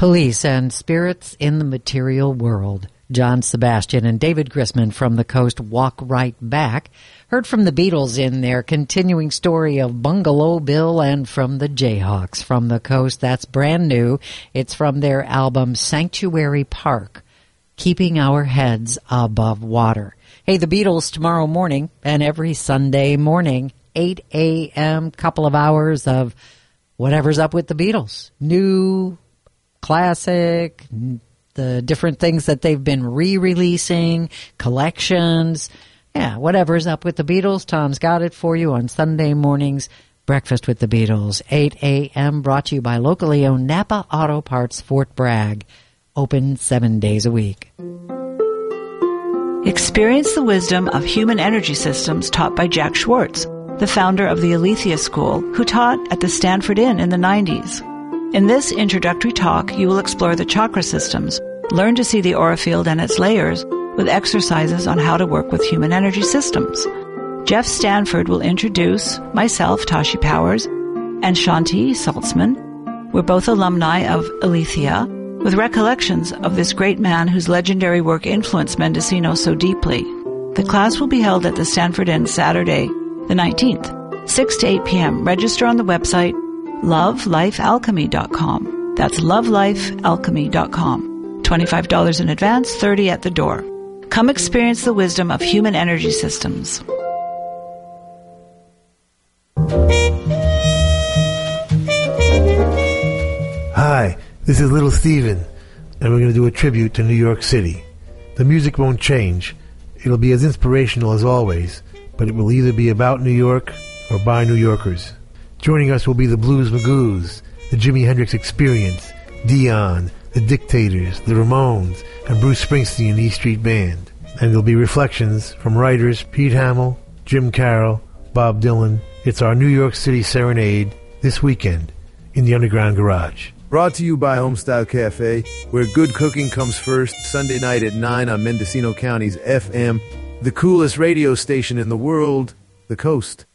Police and Spirits in the Material World. John Sebastian and David Grisman from the Coast, Walk Right Back. Heard from the Beatles in their continuing story of Bungalow Bill, and from the Jayhawks from the Coast. That's brand new. It's from their album Sanctuary Park, Keeping Our Heads Above Water. Hey, the Beatles tomorrow morning and every Sunday morning, 8 a.m., couple of hours of whatever's up with the Beatles. New, classic, the different things that they've been re-releasing, collections. Yeah, whatever's up with the Beatles, Tom's got it for you on Sunday mornings. Breakfast with the Beatles, 8 a.m., brought to you by locally owned Napa Auto Parts, Fort Bragg. Open 7 days a week. Experience the wisdom of human energy systems taught by Jack Schwartz, the founder of the Aletheia School, who taught at the Stanford Inn in the 90s. In this introductory talk, you will explore the chakra systems, learn to see the aura field and its layers, with exercises on how to work with human energy systems. Jeff Stanford will introduce myself, Tashi Powers, and Shanti Saltzman. We're both alumni of Aletheia, with recollections of this great man whose legendary work influenced Mendocino so deeply. The class will be held at the Stanford Inn Saturday, the 19th, 6 to 8 p.m. Register on the website lovelifealchemy.com. That's lovelifealchemy.com. $25 in advance, $30 at the door. Come experience the wisdom of human energy systems. Hi, this is Little Steven, and we're going to do a tribute to New York City. The music won't change. It'll be as inspirational as always, but it will either be about New York or by New Yorkers. Joining us will be the Blues Magoos, the Jimi Hendrix Experience, Dion, the Dictators, the Ramones, and Bruce Springsteen and E Street Band. And there'll be reflections from writers Pete Hamill, Jim Carroll, Bob Dylan. It's our New York City Serenade this weekend in the Underground Garage. Brought to you by Homestyle Cafe, where good cooking comes first, Sunday night at 9 on Mendocino County's FM, the coolest radio station in the world, The Coast.